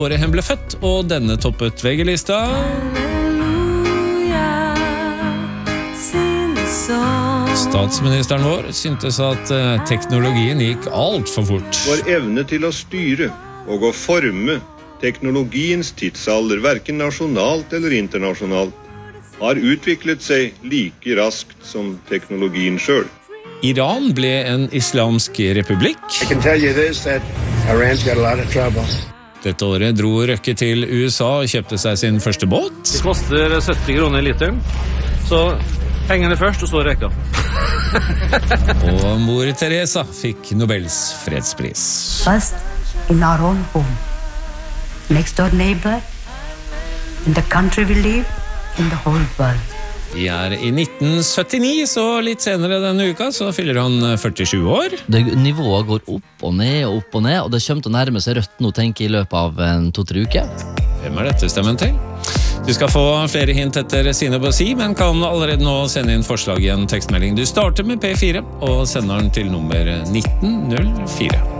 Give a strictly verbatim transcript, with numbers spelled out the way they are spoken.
Året hen ble født, og denne toppet V G-lista. Statsministeren vår syntes at teknologien gikk alt for fort. Vår evne til å styre og å forme teknologiens tidsalder, hverken nasjonalt eller internasjonalt, har utviklet seg like raskt som teknologien selv. Iran ble en islamsk republikk. I can tell you this, that Iran's got a lot of trouble. Dette året dro Røkke til U S A og kjøpte seg sin første båt. Det koster sytti kroner literen, så pengene først, og så rekka. Og mor Teresa fikk Nobels fredspris. First in our own home, next door neighbor, in the country we live, in the whole world. Vi er i nitten syttini, så litt senere denne uka så fyller han førtisju år. Det nivået går opp og ned og opp og ned, og det kommer til å nærme seg rødt nå, tenker jeg, i løpet av en to-tre uker. Hvem er dette stemmen til? Du skal få flere hint etter Sine Bosi, men kan allerede nå sende inn forslag i en tekstmelding. Du starter med P fire og sender den til nummer nitten null fire.